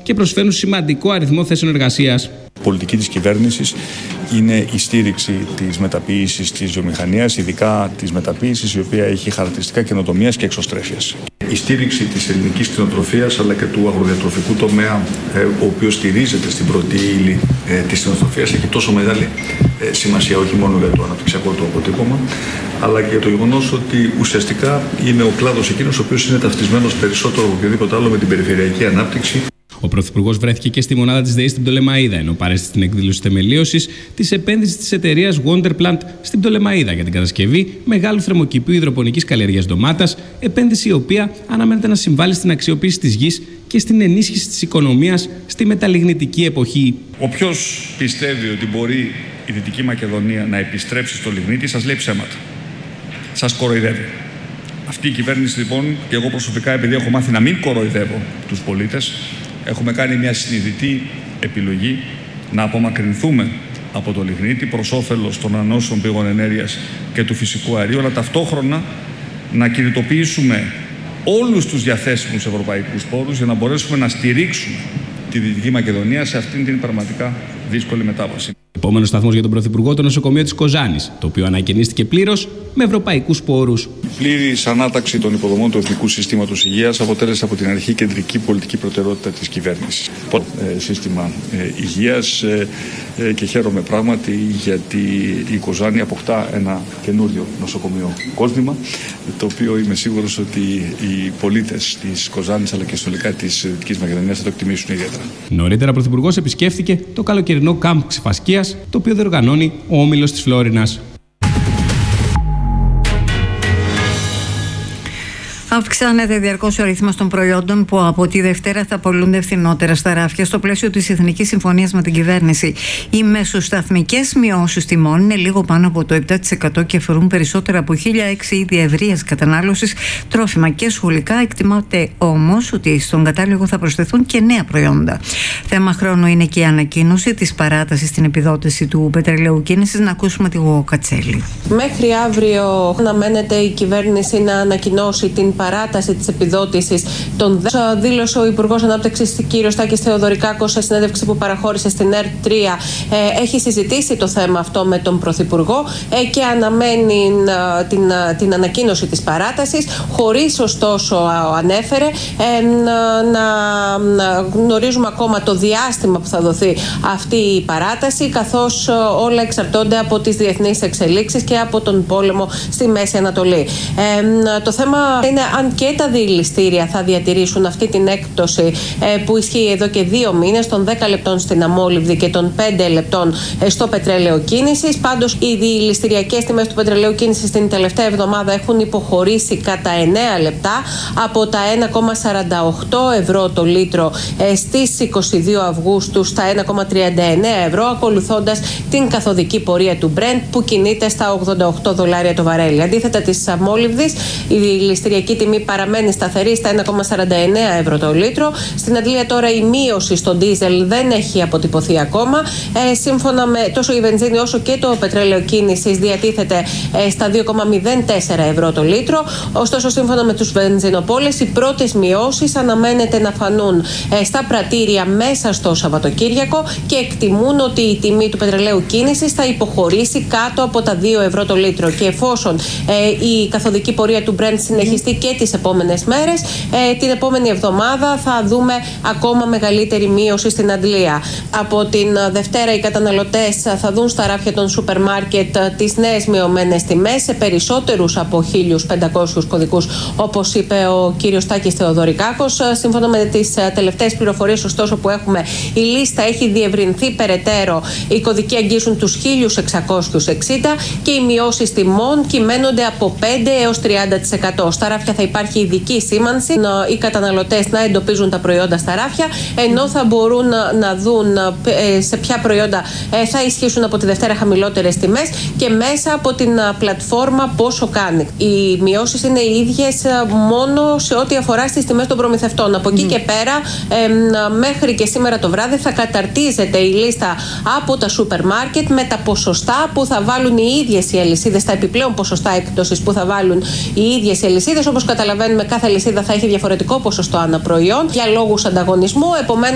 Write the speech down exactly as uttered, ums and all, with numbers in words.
και προσφέρουν σημαντικό αριθμό θέσεων εργασίας. Η πολιτική της κυβέρνησης είναι η στήριξη της μεταποίησης της βιομηχανίας, ειδικά της μεταποίησης η οποία έχει χαρακτηριστικά καινοτομίας και εξωστρέφειας. Η στήριξη της ελληνικής κτηνοτροφίας αλλά και του αγροδιατροφικού τομέα, ο οποίος στηρίζεται στην πρώτη ύλη της κτηνοτροφίας, έχει τόσο μεγάλη σημασία όχι μόνο για το αναπτυξιακό του αποτύπωμα, αλλά και για το γεγονός ότι ουσιαστικά είναι ο κλάδος εκείνος ο οποίος είναι ταυτισμένος περισσότερο από οποιοδήποτε άλλο με την περιφερειακή ανάπτυξη. Ο Πρωθυπουργός βρέθηκε και στη μονάδα της ΔΕΗ στην Πτολεμαΐδα, ενώ παρέστη στην εκδήλωση θεμελίωσης της επένδυσης της εταιρείας Wonderplant στην Πτολεμαΐδα για την κατασκευή μεγάλου θερμοκηπίου υδροπονικής καλλιέργειας ντομάτας, επένδυση η οποία αναμένεται να συμβάλλει στην αξιοποίηση της γης και στην ενίσχυση της οικονομίας στη μεταλλιγνητική εποχή. Όποιος πιστεύει ότι μπορεί η Δυτική Μακεδονία να επιστρέψει στο λιγνίτη, σας λέει ψέματα. Σας κοροϊδεύει. Αυτή η κυβέρνηση λοιπόν, και εγώ προσωπικά, επειδή έχω μάθει να μην κοροϊδεύω τους πολίτες, έχουμε κάνει μια συνειδητή επιλογή να απομακρυνθούμε από το λιγνίτη προς όφελος των ανανεώσιμων πηγών ενέργειας και του φυσικού αερίου, αλλά ταυτόχρονα να κινητοποιήσουμε όλους τους διαθέσιμους ευρωπαϊκούς πόρους για να μπορέσουμε να στηρίξουμε τη Δυτική Μακεδονία σε αυτήν την πραγματικά δύσκολη μετάβαση. Επόμενος σταθμός για τον Πρωθυπουργό, το νοσοκομείο της Κοζάνης, το οποίο ανακαινίστηκε πλήρως με ευρωπαϊκούς πόρους. Η πλήρης ανάταξη των υποδομών του Εθνικού Συστήματος Υγείας αποτέλεσε από την αρχή κεντρική πολιτική προτεραιότητα της κυβέρνησης. Ε, σύστημα ε, υγείας ε, ε, και χαίρομαι πράγματι γιατί η Κοζάνη αποκτά ένα καινούριο νοσοκομείο κόσμημα, το οποίο είμαι σίγουρος ότι οι πολίτες της Κοζάνης αλλά και συνολικά της Δυτικής Μακεδονίας θα το εκτιμήσουν ιδιαίτερα. Νωρίτερα, ο Πρωθυπουργός επισκέφθηκε το καλοκαιρινό κάμπ Ξηφασκίας, το οποίο διοργανώνει ο Όμιλος της Φλόρινας. Αυξάνεται διαρκώς ο αριθμός των προϊόντων που από τη Δευτέρα θα πωλούνται φθηνότερα στα ράφια στο πλαίσιο της Εθνικής Συμφωνίας με την κυβέρνηση. Οι μεσοσταθμικές μειώσεις τιμών είναι λίγο πάνω από το επτά τοις εκατό και αφορούν περισσότερα από χίλια έξι είδη ευρείας κατανάλωσης, τρόφιμα και σχολικά. Εκτιμάται όμως ότι στον κατάλογο θα προσθεθούν και νέα προϊόντα. Θέμα χρόνου είναι και η ανακοίνωση της παράτασης στην επιδότηση του πετρελαίου κίνησης. Να ακούσουμε τη Γογό Κατσέλη. Μέχρι αύριο αναμένεται η κυβέρνηση να ανακοινώσει την παράταση της επιδότησης των ΔΕ. Δήλωσε ο Υπουργός Ανάπτυξης κ. Τάκης Θεοδωρικάκος σε συνέντευξη που παραχώρησε στην ΕΡΤ τρία. Ε, έχει συζητήσει το θέμα αυτό με τον Πρωθυπουργό ε, και αναμένει ε, την, ε, την ανακοίνωση της παράτασης, χωρίς ωστόσο ε, ανέφερε ε, να, να γνωρίζουμε ακόμα το διάστημα που θα δοθεί αυτή η παράταση, καθώς ε, όλα εξαρτώνται από τις διεθνείς εξελίξεις και από τον πόλεμο στη Μέση Ανατολή. Ε, το θέμα είναι αν και τα διηληστήρια θα διατηρήσουν αυτή την έκπτωση ε, που ισχύει εδώ και δύο μήνες των δέκα λεπτών στην αμόλυβδη και των πέντε λεπτών ε, στο πετρέλαιο κίνησης. Πάντως, οι διηληστηριακές τιμές του πετρελαίου κίνησης την τελευταία εβδομάδα έχουν υποχωρήσει κατά εννέα λεπτά από τα ένα κόμμα σαράντα οκτώ ευρώ το λίτρο ε, στις είκοσι δύο Αυγούστου στα ένα κόμμα τριάντα εννέα ευρώ, ακολουθώντας την καθοδική πορεία του Brent που κινείται στα ογδόντα οκτώ δολάρια το βαρέλι. Αντίθετα της αμόλυβδης, η διηληστηριακή τιμή παραμένει σταθερή στα ένα κόμμα σαράντα εννέα ευρώ το λίτρο. Στην αντλία τώρα η μείωση στο ντίζελ δεν έχει αποτυπωθεί ακόμα. Ε, σύμφωνα με τόσο η βενζίνη όσο και το πετρέλαιο κίνησης διατίθεται ε, στα δύο κόμμα μηδέν τέσσερα ευρώ το λίτρο. Ωστόσο, σύμφωνα με τους βενζινοπόλες, οι πρώτες μειώσεις αναμένεται να φανούν ε, στα πρατήρια μέσα στο Σαββατοκύριακο και εκτιμούν ότι η τιμή του πετρελαίου κίνησης θα υποχωρήσει κάτω από τα δύο ευρώ το λίτρο. Και εφόσον ε, η καθοδική πορεία του Brent συνεχιστεί και τις επόμενες μέρες, ε, την επόμενη εβδομάδα θα δούμε ακόμα μεγαλύτερη μείωση στην αντλία. Από την Δευτέρα οι καταναλωτές θα δουν στα ράφια των σούπερ μάρκετ τις νέες μειωμένες τιμές σε περισσότερους από χίλιους πεντακόσιους κωδικούς, όπως είπε ο κύριος Τάκης Θεοδωρικάκος. Σύμφωνα με τις τελευταίες πληροφορίες, ωστόσο, που έχουμε, η λίστα έχει διευρυνθεί περαιτέρω. Οι κωδικοί αγγίζουν τους χίλια εξακόσιους εξήντα και οι μειώσεις τιμών κυμαίνονται από πέντε έως τριάντα τοις εκατό. Στα ράφια θα υπάρχει ειδική σήμανση, οι καταναλωτές να εντοπίζουν τα προϊόντα στα ράφια, ενώ θα μπορούν να, να δουν σε ποια προϊόντα θα ισχύσουν από τη Δευτέρα χαμηλότερες τιμές και μέσα από την πλατφόρμα πόσο κάνει. Οι μειώσεις είναι οι ίδιες μόνο σε ό,τι αφορά στις τιμές των προμηθευτών. Από εκεί mm. και πέρα, ε, μέχρι και σήμερα το βράδυ θα καταρτίζεται η λίστα από τα σούπερ μάρκετ με τα ποσοστά που θα βάλουν οι ίδιες οι αλυσίδες, τα επιπλέον ποσοστά έκπτωσης που θα βάλουν οι ίδιες οι αλυσίδες. Όπως καταλαβαίνουμε, κάθε αλυσίδα θα έχει διαφορετικό ποσοστό ανά προϊόν για λόγους ανταγωνισμού. Επομένως,